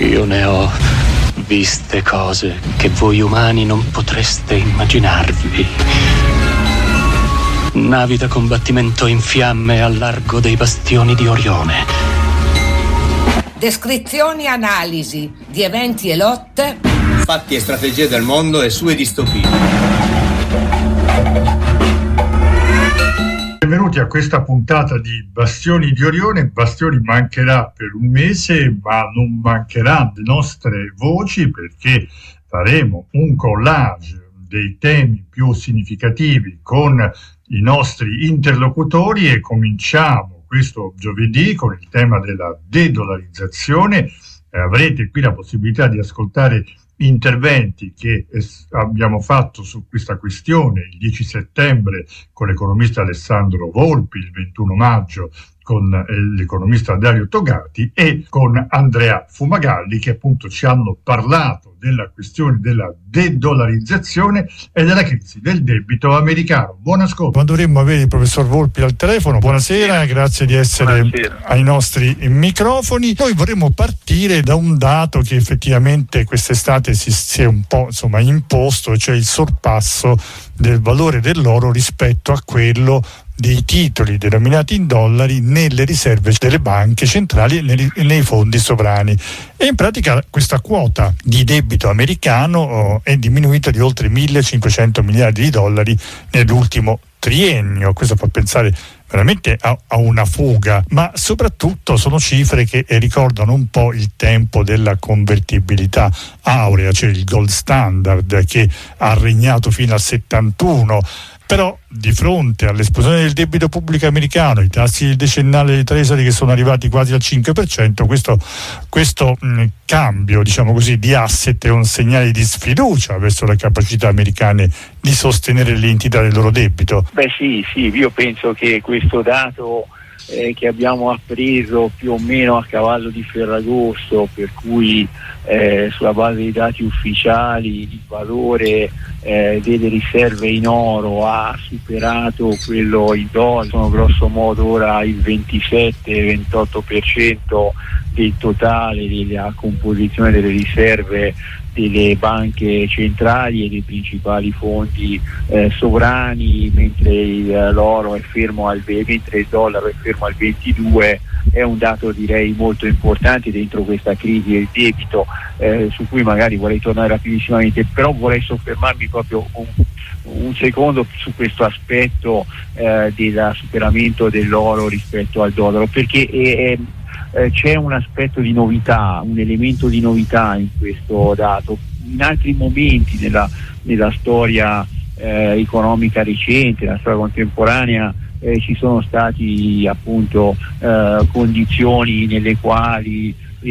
Io ne ho viste cose che voi umani non potreste immaginarvi. Navi da combattimento in fiamme al largo dei bastioni di Orione. Descrizioni e analisi di eventi e lotte. Fatti e strategie del mondo e sue distopie. Benvenuti a questa puntata di Bastioni di Orione. Bastioni mancherà per un mese, ma non mancheranno le nostre voci, perché faremo un collage dei temi più significativi con i nostri interlocutori e cominciamo questo giovedì con il tema della de-dollarizzazione. Avrete qui la possibilità di ascoltare interventi che abbiamo fatto su questa questione il 10 settembre con l'economista Alessandro Volpi, il 21 maggio con l'economista Dario Togati e con Andrea Fumagalli, che appunto ci hanno parlato della questione della de-dollarizzazione e della crisi del debito americano. Buon ascolto. Ma dovremmo avere il professor Volpi al telefono. Buonasera, grazie di essere ai nostri microfoni. Noi vorremmo partire da un dato che effettivamente quest'estate si è un po' imposto, cioè il sorpasso del valore dell'oro rispetto a quello dei titoli denominati in dollari nelle riserve delle banche centrali e nei fondi sovrani. E in pratica questa quota di debito americano è diminuita di oltre 1.500 miliardi di dollari nell'ultimo triennio. Questo fa pensare veramente a una fuga, ma soprattutto sono cifre che ricordano un po' il tempo della convertibilità aurea, cioè il gold standard che ha regnato fino al 71. Però di fronte all'esplosione del debito pubblico americano, i tassi decennali di Treasury che sono arrivati quasi al 5%, questo cambio, diciamo così, di asset è un segnale di sfiducia verso le capacità americane di sostenere l'entità del loro debito. Beh sì, io penso che questo dato che abbiamo appreso più o meno a cavallo di Ferragosto, per cui sulla base dei dati ufficiali il valore delle riserve in oro ha superato quello in dollari, sono grosso modo ora il 27-28% del totale della composizione delle riserve delle banche centrali e dei principali fondi sovrani, mentre l'oro è fermo mentre il dollaro è fermo al 22. È un dato direi molto importante dentro questa crisi del debito, su cui magari vorrei tornare rapidissimamente, però vorrei soffermarmi proprio un secondo su questo aspetto del superamento dell'oro rispetto al dollaro, perché c'è un aspetto di novità, un elemento di novità in questo dato. In altri momenti nella storia economica recente, nella storia contemporanea, ci sono stati appunto condizioni nelle quali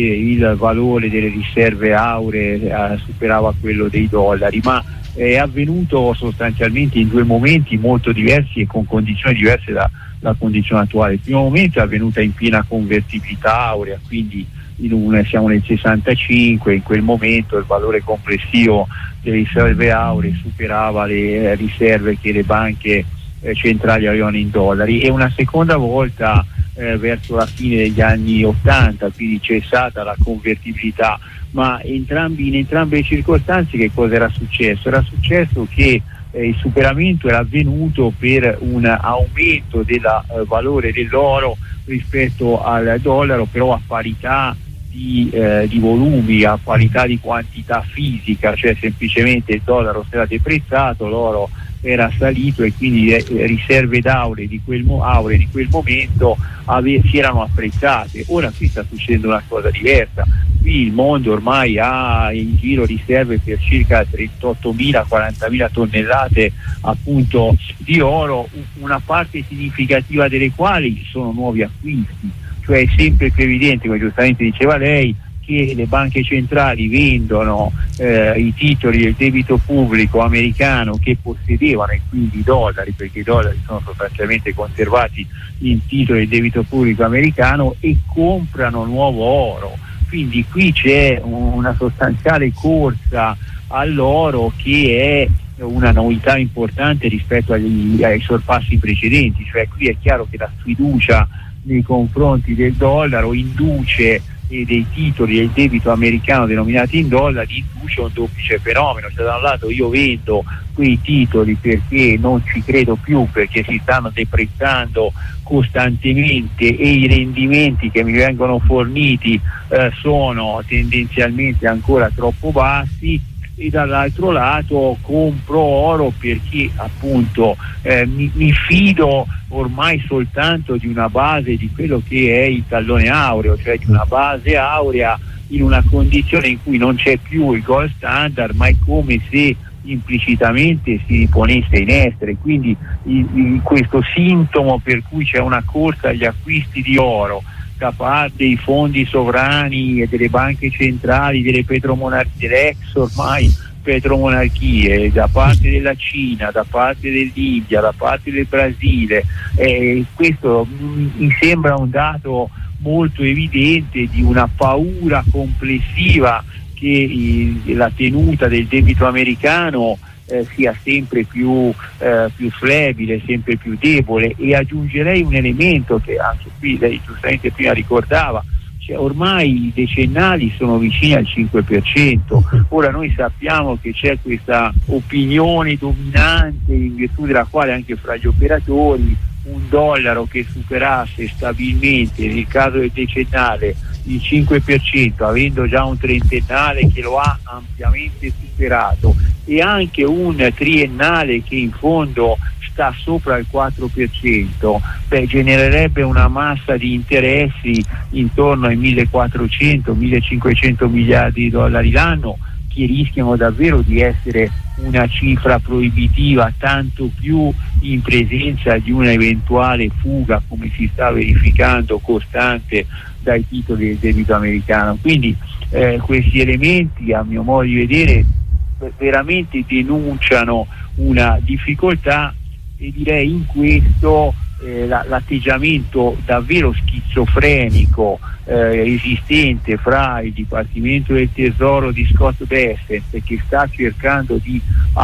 il valore delle riserve auree superava quello dei dollari, ma è avvenuto sostanzialmente in due momenti molto diversi e con condizioni diverse da la condizione attuale. Il primo momento è avvenuta in piena convertibilità aurea, quindi siamo nel 65, in quel momento il valore complessivo delle riserve auree superava le riserve che le banche centrali avevano in dollari, e una seconda volta verso la fine degli anni 80, quindi cessata la convertibilità. Ma in entrambe le circostanze che cosa era successo? Era successo che il superamento era avvenuto per un aumento del valore dell'oro rispetto al dollaro, però a parità di volumi, a parità di quantità fisica, cioè semplicemente il dollaro si era deprezzato, l'oro era salito e quindi le riserve d'auree di quel momento si erano apprezzate. Ora qui sta succedendo una cosa diversa. Qui il mondo ormai ha in giro riserve per circa 38.000-40.000 tonnellate appunto di oro, una parte significativa delle quali ci sono nuovi acquisti, cioè è sempre più evidente, come giustamente diceva lei, che le banche centrali vendono i titoli del debito pubblico americano che possedevano, e quindi i dollari, perché i dollari sono sostanzialmente conservati in titoli del debito pubblico americano, e comprano nuovo oro. Quindi qui c'è una sostanziale corsa all'oro che è una novità importante rispetto ai sorpassi precedenti, cioè qui è chiaro che la sfiducia nei confronti del dollaro induce e dei titoli del debito americano denominati in dollari induce un duplice fenomeno. Cioè, da un lato io vendo quei titoli perché non ci credo più, perché si stanno deprezzando costantemente e i rendimenti che mi vengono forniti sono tendenzialmente ancora troppo bassi, e dall'altro lato compro oro perché appunto mi fido ormai soltanto di una base, di quello che è il tallone aureo, cioè di una base aurea in una condizione in cui non c'è più il gold standard, ma è come se implicitamente si ponesse in essere. Quindi questo sintomo per cui c'è una corsa agli acquisti di oro da parte dei fondi sovrani e delle banche centrali, delle petromonarchie, delle ex ormai petromonarchie, da parte della Cina, da parte dell'India, da parte del Brasile, questo mi sembra un dato molto evidente di una paura complessiva che la tenuta del debito americano sia sempre più flebile, sempre più debole. E aggiungerei un elemento che anche qui lei giustamente prima ricordava, cioè ormai i decennali sono vicini al 5%. Ora noi sappiamo che c'è questa opinione dominante in virtù della quale anche fra gli operatori un dollaro che superasse stabilmente, nel caso del decennale, il 5%, avendo già un trentennale che lo ha ampiamente superato, e anche un triennale che in fondo sta sopra il 4%, genererebbe una massa di interessi intorno ai 1.400-1.500 miliardi di dollari l'anno, che rischiano davvero di essere una cifra proibitiva, tanto più in presenza di una eventuale fuga, come si sta verificando, costante dai titoli del debito americano. Quindi questi elementi, a mio modo di vedere, veramente denunciano una difficoltà, e direi in questo l'atteggiamento davvero schizofrenico esistente fra il Dipartimento del Tesoro di Scott Bessent, che sta cercando di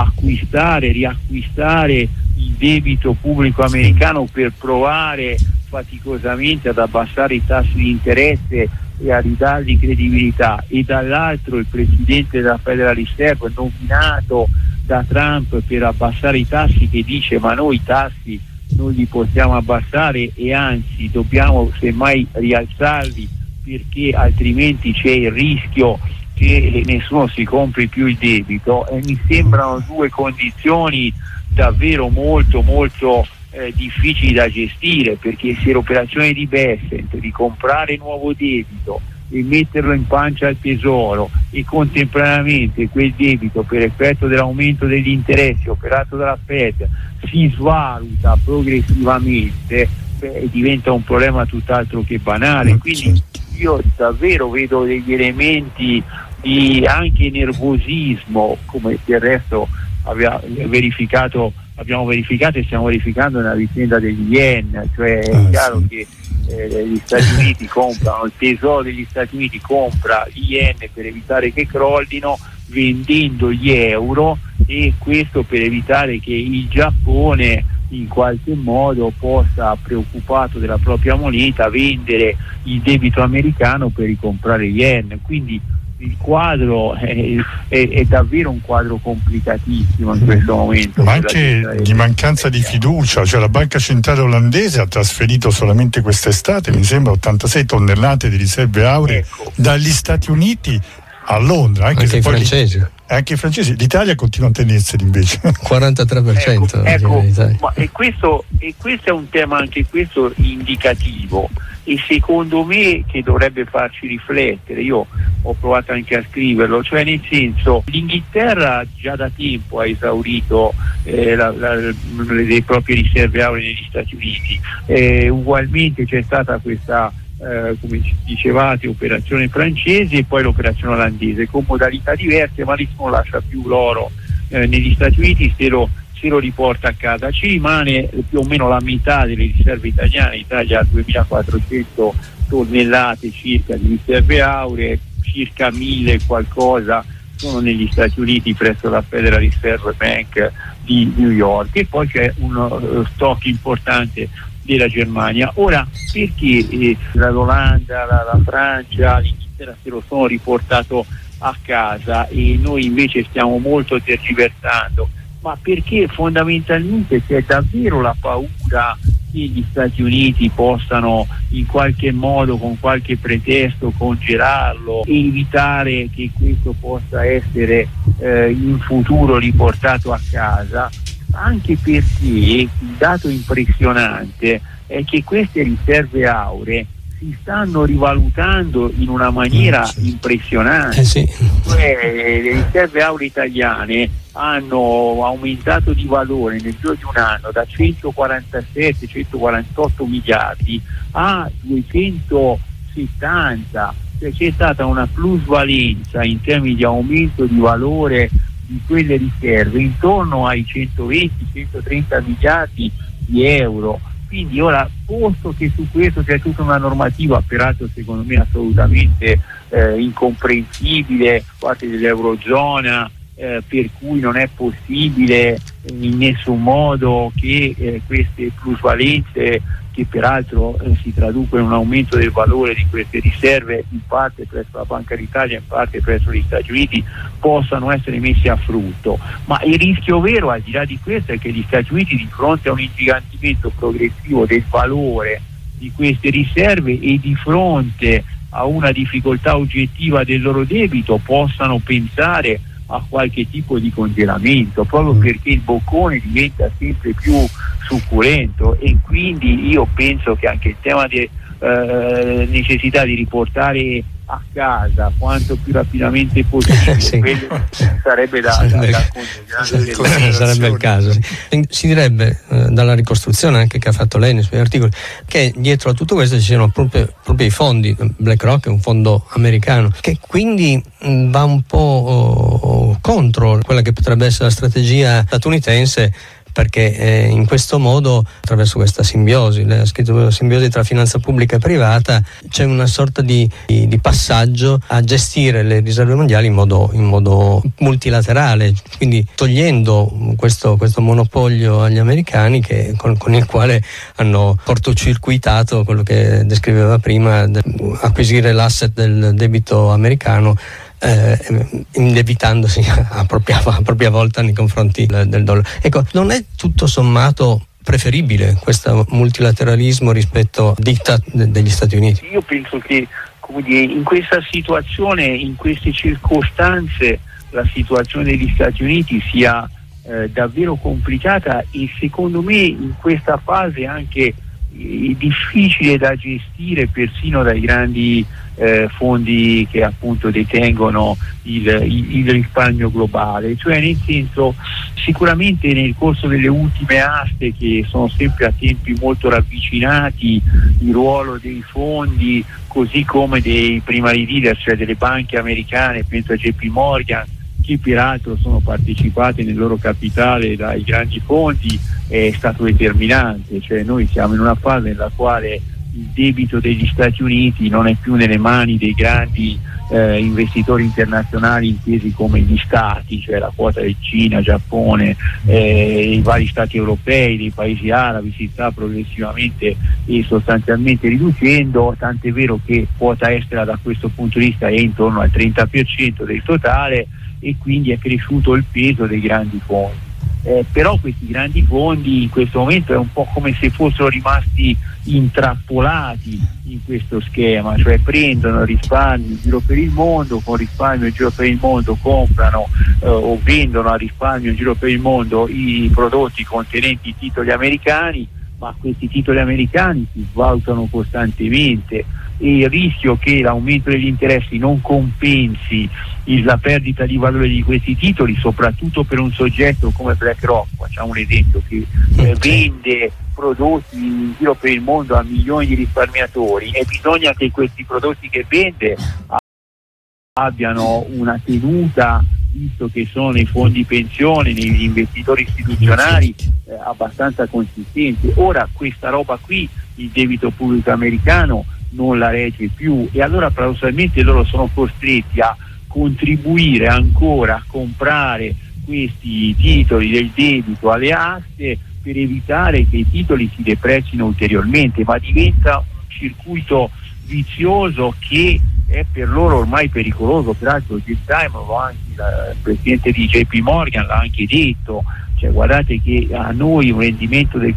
riacquistare il debito pubblico americano per provare faticosamente ad abbassare i tassi di interesse e a ridargli credibilità, e dall'altro il presidente della Federal Reserve nominato da Trump per abbassare i tassi, che dice ma noi i tassi non li possiamo abbassare e anzi dobbiamo semmai rialzarli perché altrimenti c'è il rischio che nessuno si compri più il debito. E mi sembrano due condizioni davvero molto molto difficili da gestire, perché se l'operazione di Bessent di comprare nuovo debito e metterlo in pancia al tesoro e contemporaneamente quel debito, per effetto dell'aumento degli interessi operato dalla Fed, si svaluta progressivamente, diventa un problema tutt'altro che banale. Quindi io davvero vedo degli elementi di anche nervosismo, come del resto abbiamo verificato e stiamo verificando nella vicenda degli yen. Cioè è chiaro che gli Stati Uniti comprano, il tesoro degli Stati Uniti compra gli yen per evitare che crollino, vendendo gli euro, e questo per evitare che il Giappone in qualche modo possa, preoccupato della propria moneta, vendere il debito americano per ricomprare gli yen. Quindi il quadro è davvero un quadro complicatissimo in questo momento. Ma anche di mancanza di fiducia, cioè la banca centrale olandese ha trasferito solamente quest'estate, mi sembra, 86 tonnellate di riserve auree dagli Stati Uniti a Londra, anche se i poi francesi. Anche i francesi. L'Italia continua a tenerseli invece 43%. Ecco, e questo è un tema anche questo indicativo, e secondo me che dovrebbe farci riflettere. Io ho provato anche a scriverlo, cioè nel senso, l'Inghilterra già da tempo ha esaurito le proprie riserve auree negli Stati Uniti, ugualmente c'è stata questa come dicevate, operazione francese e poi l'operazione olandese, con modalità diverse, ma nessuno lascia più l'oro negli Stati Uniti, se lo riporta a casa. Ci rimane più o meno la metà delle riserve italiane. L'Italia ha 2.400 tonnellate circa di riserve auree, circa 1.000 qualcosa sono negli Stati Uniti presso la Federal Reserve Bank di New York, e poi c'è uno stock importante della Germania. Ora, perché l'Olanda, la Francia, l'Inghilterra se lo sono riportato a casa e noi invece stiamo molto tergiversando? Ma perché fondamentalmente c'è davvero la paura che gli Stati Uniti possano in qualche modo, con qualche pretesto, congelarlo e evitare che questo possa essere in futuro riportato a casa, anche perché il dato impressionante è che queste riserve auree si stanno rivalutando in una maniera impressionante. Cioè, le riserve auree italiane hanno aumentato di valore nel giro di un anno da 147-148 miliardi a 270, cioè c'è stata una plusvalenza in termini di aumento di valore di quelle riserve intorno ai 120-130 miliardi di euro. Quindi ora, posto che su questo c'è tutta una normativa, peraltro secondo me assolutamente incomprensibile da parte dell'Eurozona, per cui non è possibile in nessun modo che queste plusvalenze, che peraltro si traducono in un aumento del valore di queste riserve, in parte presso la Banca d'Italia, in parte presso gli Stati Uniti, possano essere messe a frutto. Ma il rischio vero, al di là di questo, è che gli Stati Uniti, di fronte a un ingigantimento progressivo del valore di queste riserve e di fronte a una difficoltà oggettiva del loro debito, possano pensare a qualche tipo di congelamento, proprio perché il boccone diventa sempre più succulento. E quindi io penso che anche il tema di necessità di riportare a casa quanto più rapidamente possibile sarebbe sarebbe il caso. Si direbbe dalla ricostruzione anche che ha fatto lei nei suoi articoli che dietro a tutto questo ci siano proprio i fondi. BlackRock è un fondo americano che quindi va un po' contro quella che potrebbe essere la strategia statunitense, perché in questo modo, attraverso questa simbiosi, lei ha scritto simbiosi tra finanza pubblica e privata, c'è una sorta di passaggio a gestire le riserve mondiali in modo multilaterale, quindi togliendo questo monopolio agli americani con il quale hanno cortocircuitato quello che descriveva prima, acquisire l'asset del debito americano, indebitandosi a propria volta nei confronti del dollaro. Ecco, non è tutto sommato preferibile questo multilateralismo rispetto al diktat degli Stati Uniti? Io penso che, come dire, in questa situazione, in queste circostanze, la situazione degli Stati Uniti sia davvero complicata e secondo me in questa fase anche difficile da gestire persino dai grandi fondi che appunto detengono il risparmio globale. Cioè, nel senso, sicuramente nel corso delle ultime aste, che sono sempre a tempi molto ravvicinati, il ruolo dei fondi così come dei primari leader, cioè delle banche americane, penso a JP Morgan, che peraltro sono partecipate nel loro capitale dai grandi fondi, è stato determinante. Cioè, noi siamo in una fase nella quale il debito degli Stati Uniti non è più nelle mani dei grandi investitori internazionali intesi come gli stati, cioè la quota di Cina, Giappone, i vari stati europei, dei paesi arabi, si sta progressivamente e sostanzialmente riducendo, tant'è vero che quota estera da questo punto di vista è intorno al 30% del totale, e quindi è cresciuto il peso dei grandi fondi. Però questi grandi fondi in questo momento è un po' come se fossero rimasti intrappolati in questo schema, cioè prendono risparmio in giro per il mondo, con risparmio in giro per il mondo comprano o vendono a risparmio in giro per il mondo i prodotti contenenti i titoli americani, ma questi titoli americani si svalutano costantemente e il rischio che l'aumento degli interessi non compensi la perdita di valore di questi titoli, soprattutto per un soggetto come BlackRock, facciamo un esempio, che vende prodotti in giro per il mondo a milioni di risparmiatori, e bisogna che questi prodotti che vende abbiano una tenuta, visto che sono nei fondi pensione, negli investitori istituzionali, abbastanza consistenti. Ora questa roba qui, il debito pubblico americano non la regge più, e allora paradossalmente loro sono costretti a contribuire ancora a comprare questi titoli del debito alle aste per evitare che i titoli si deprezzino ulteriormente, ma diventa un circuito vizioso che è per loro ormai pericoloso. Peraltro Jim Dimon, il presidente di JP Morgan, l'ha anche detto, cioè guardate che a noi un rendimento del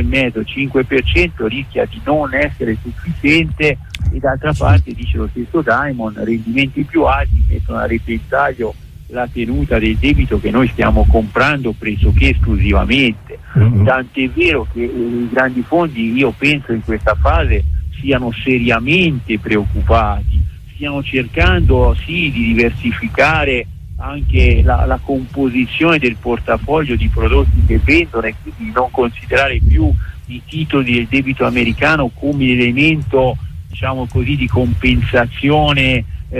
4,5-5% rischia di non essere sufficiente, e d'altra parte dice lo stesso Dimon, rendimenti più alti mettono a repentaglio la tenuta del debito che noi stiamo comprando pressoché esclusivamente. Tant'è vero che i grandi fondi, io penso, in questa fase siano seriamente preoccupati, stiano cercando sì di diversificare anche la composizione del portafoglio di prodotti che vendono, e quindi non considerare più i titoli del debito americano come elemento, diciamo così, di compensazione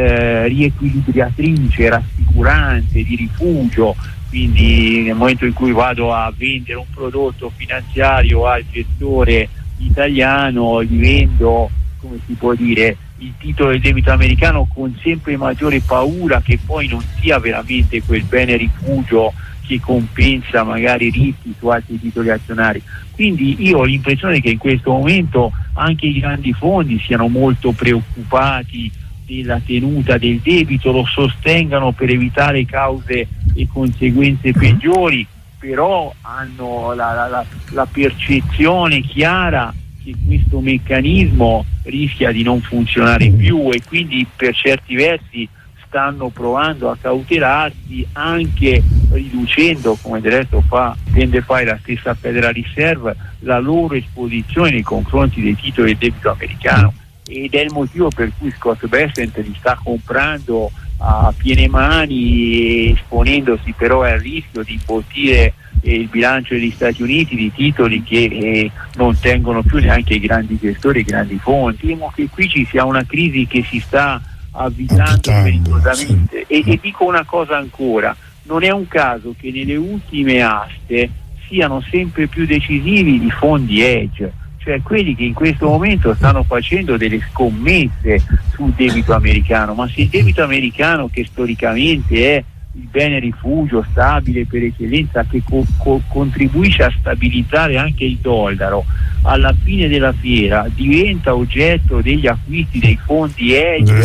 riequilibratrice, rassicurante, di rifugio. Quindi nel momento in cui vado a vendere un prodotto finanziario al gestore italiano, gli vendo, come si può dire, il titolo del debito americano con sempre maggiore paura che poi non sia veramente quel bene rifugio che compensa magari rischi su altri titoli azionari. Quindi io ho l'impressione che in questo momento anche i grandi fondi siano molto preoccupati della tenuta del debito, lo sostengano per evitare cause e conseguenze peggiori, però hanno la percezione chiara che questo meccanismo rischia di non funzionare più, e quindi per certi versi stanno provando a cautelarsi, anche riducendo, come del resto tende a fare la stessa Federal Reserve, la loro esposizione nei confronti dei titoli del debito americano. Ed è il motivo per cui Scott Bessent li sta comprando a piene mani, esponendosi però al rischio di imbottire il bilancio degli Stati Uniti di titoli che non tengono più neanche i grandi gestori, i grandi fondi. Temo che qui ci sia una crisi che si sta avvitando pericolosamente. Sì. E dico una cosa ancora, non è un caso che nelle ultime aste siano sempre più decisivi i fondi hedge, cioè quelli che in questo momento stanno facendo delle scommesse sul debito americano. Ma se il debito americano, che storicamente è il bene rifugio stabile per eccellenza, che contribuisce a stabilizzare anche il dollaro, alla fine della fiera diventa oggetto degli acquisti dei fondi hedge, delle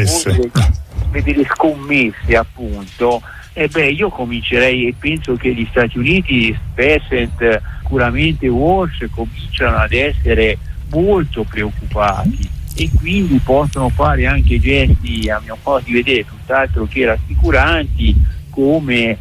scommesse appunto, io comincerei, e penso che gli Stati Uniti, Bessent, sicuramente Walsh, cominciano ad essere molto preoccupati, e quindi possono fare anche gesti, a mio modo di vedere, tutt'altro che rassicuranti, come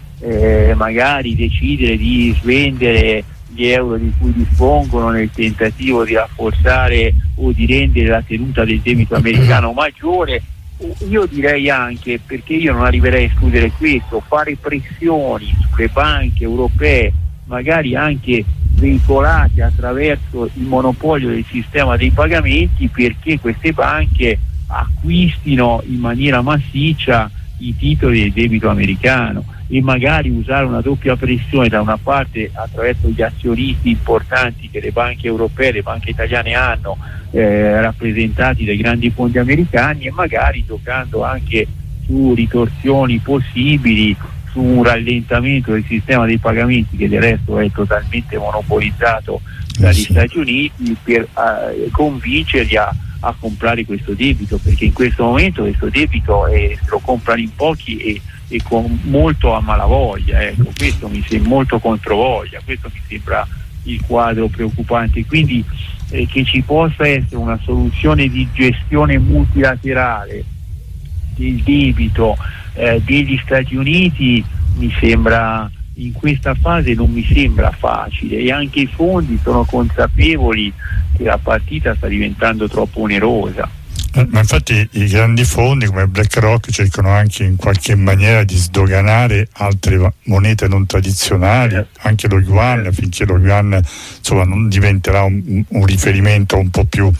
magari decidere di svendere gli euro di cui dispongono nel tentativo di rafforzare o di rendere la tenuta del debito americano maggiore. Io direi anche, perché io non arriverei a escludere questo, fare pressioni sulle banche europee, magari anche veicolate attraverso il monopolio del sistema dei pagamenti, perché queste banche acquistino in maniera massiccia i titoli del debito americano, e magari usare una doppia pressione, da una parte attraverso gli azionisti importanti che le banche europee, le banche italiane hanno, rappresentati dai grandi fondi americani, e magari giocando anche su ritorsioni possibili, su un rallentamento del sistema dei pagamenti, che del resto è totalmente monopolizzato dagli Stati Uniti, per convincerli a comprare questo debito, perché in questo momento questo debito lo comprano in pochi e con molto a malavoglia, questo mi sembra, molto controvoglia, questo mi sembra il quadro preoccupante. Quindi che ci possa essere una soluzione di gestione multilaterale del debito degli Stati Uniti, mi sembra, in questa fase non mi sembra facile, e anche i fondi sono consapevoli che la partita sta diventando troppo onerosa. Ma infatti i grandi fondi come BlackRock cercano anche in qualche maniera di sdoganare altre monete non tradizionali, anche lo yuan, finché lo yuan non diventerà un riferimento un po' più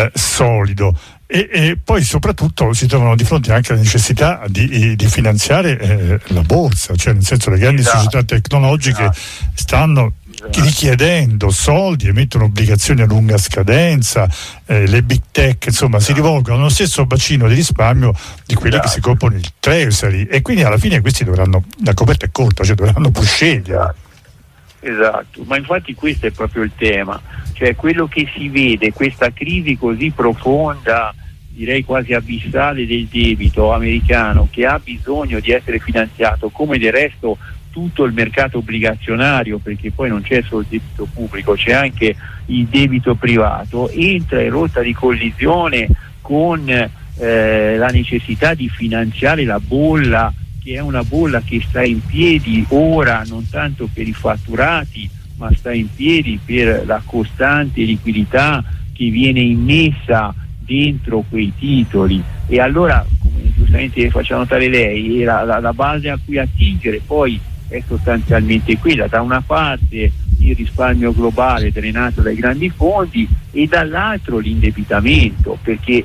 solido. E poi soprattutto si trovano di fronte anche alla necessità di finanziare la borsa, cioè nel senso le grandi società tecnologiche stanno richiedendo soldi, emettono obbligazioni a lunga scadenza, le big tech si rivolgono allo stesso bacino di risparmio di quelli che si comprano il treasury, e quindi alla fine questi dovranno, la coperta è corta, cioè dovranno pur scegliere. Esatto, ma infatti questo è proprio il tema, cioè quello che si vede, questa crisi così profonda, direi quasi abissale del debito americano, che ha bisogno di essere finanziato, come del resto tutto il mercato obbligazionario, perché poi non c'è solo il debito pubblico, c'è anche il debito privato, entra in rotta di collisione con la necessità di finanziare la bolla, che è una bolla che sta in piedi ora non tanto per i fatturati, ma sta in piedi per la costante liquidità che viene immessa dentro quei titoli. E allora, come giustamente faccia notare lei, la base a cui attingere poi è sostanzialmente quella: da una parte il risparmio globale drenato dai grandi fondi e dall'altro l'indebitamento, perché